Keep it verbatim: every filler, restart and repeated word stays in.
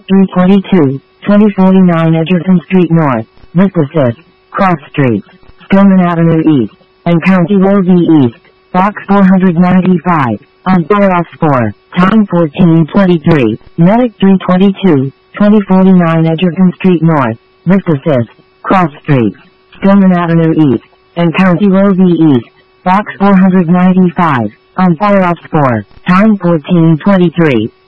three twenty-two, twenty forty-nine Edgerton Street North, Vista Fifth, Cross Streets, Stillman Avenue East, and County Road B East, Box four ninety-five, on Borough four, time fourteen twenty-three, Medic three twenty-two, twenty forty-nine Edgerton Street North, Vista Fifth, Cross Streets, Stillman Avenue East, and County Road B East, Box four ninety-five, on Borough four, time fourteen twenty-three.